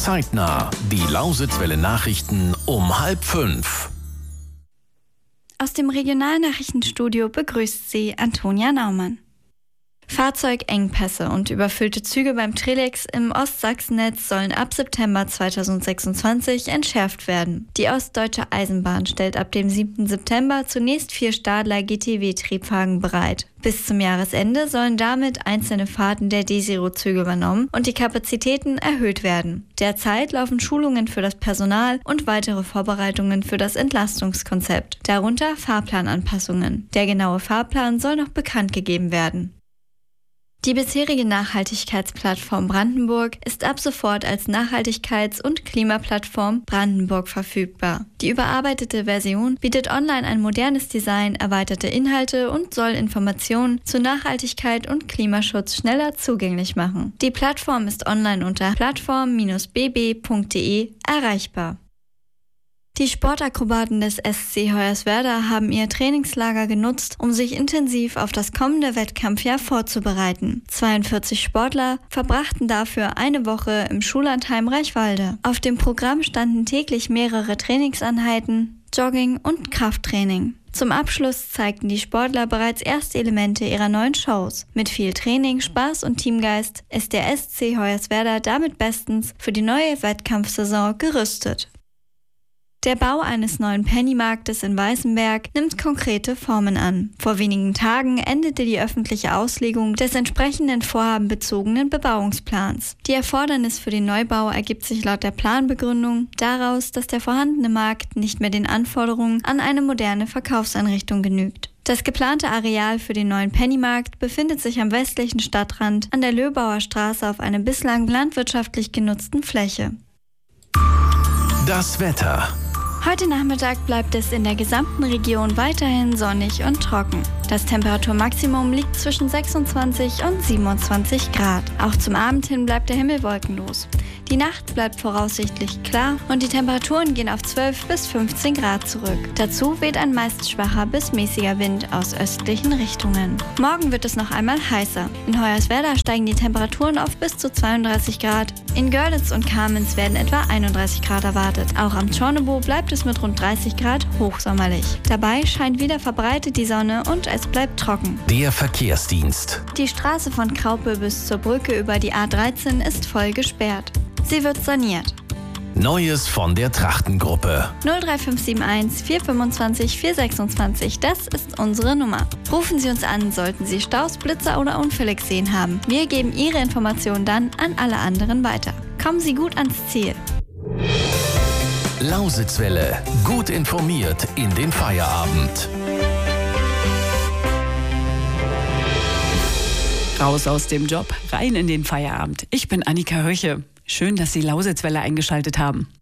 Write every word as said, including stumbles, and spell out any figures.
Zeitnah. Die Lausitzwelle Nachrichten um halb fünf. Aus dem Regionalnachrichtenstudio begrüßt Sie Antonia Naumann. Fahrzeugengpässe und überfüllte Züge beim Trelex im Ostsachsennetz sollen ab September zweitausendsechsundzwanzig entschärft werden. Die Ostdeutsche Eisenbahn stellt ab dem siebten September zunächst vier Stadler G T W-Triebwagen bereit. Bis zum Jahresende sollen damit einzelne Fahrten der D Zero-Züge übernommen und die Kapazitäten erhöht werden. Derzeit laufen Schulungen für das Personal und weitere Vorbereitungen für das Entlastungskonzept, darunter Fahrplananpassungen. Der genaue Fahrplan soll noch bekannt gegeben werden. Die bisherige Nachhaltigkeitsplattform Brandenburg ist ab sofort als Nachhaltigkeits- und Klimaplattform Brandenburg verfügbar. Die überarbeitete Version bietet online ein modernes Design, erweiterte Inhalte und soll Informationen zu Nachhaltigkeit und Klimaschutz schneller zugänglich machen. Die Plattform ist online unter plattform Bindestrich b b Punkt d e erreichbar. Die Sportakrobaten des S C Hoyerswerda haben ihr Trainingslager genutzt, um sich intensiv auf das kommende Wettkampfjahr vorzubereiten. zweiundvierzig Sportler verbrachten dafür eine Woche im Schullandheim Reichwalde. Auf dem Programm standen täglich mehrere Trainingseinheiten, Jogging und Krafttraining. Zum Abschluss zeigten die Sportler bereits erste Elemente ihrer neuen Shows. Mit viel Training, Spaß und Teamgeist ist der S C Hoyerswerda damit bestens für die neue Wettkampfsaison gerüstet. Der Bau eines neuen Pennymarktes in Weißenberg nimmt konkrete Formen an. Vor wenigen Tagen endete die öffentliche Auslegung des entsprechenden vorhabenbezogenen Bebauungsplans. Die Erfordernis für den Neubau ergibt sich laut der Planbegründung daraus, dass der vorhandene Markt nicht mehr den Anforderungen an eine moderne Verkaufseinrichtung genügt. Das geplante Areal für den neuen Pennymarkt befindet sich am westlichen Stadtrand an der Löbauer Straße auf einer bislang landwirtschaftlich genutzten Fläche. Das Wetter. Heute Nachmittag bleibt es in der gesamten Region weiterhin sonnig und trocken. Das Temperaturmaximum liegt zwischen sechsundzwanzig und siebenundzwanzig Grad. Auch zum Abend hin bleibt der Himmel wolkenlos. Die Nacht bleibt voraussichtlich klar und die Temperaturen gehen auf zwölf bis fünfzehn Grad zurück. Dazu weht ein meist schwacher bis mäßiger Wind aus östlichen Richtungen. Morgen wird es noch einmal heißer. In Hoyerswerda steigen die Temperaturen auf bis zu zweiunddreißig Grad. In Görlitz und Kamenz werden etwa einunddreißig Grad erwartet. Auch am Tschornebo bleibt es mit rund dreißig Grad hochsommerlich. Dabei scheint wieder verbreitet die Sonne und es bleibt trocken. Der Verkehrsdienst. Die Straße von Kraupe bis zur Brücke über die A dreizehn ist voll gesperrt. Sie wird saniert. Neues von der Trachtengruppe. null drei fünf sieben eins vier fünfundzwanzig vier sechsundzwanzig, das ist unsere Nummer. Rufen Sie uns an, sollten Sie Staus, Blitzer oder Unfälle gesehen haben. Wir geben Ihre Informationen dann an alle anderen weiter. Kommen Sie gut ans Ziel. Lausitzwelle. Gut informiert in den Feierabend. Raus aus dem Job, rein in den Feierabend. Ich bin Annika Höche. Schön, dass Sie Lausitzwelle eingeschaltet haben.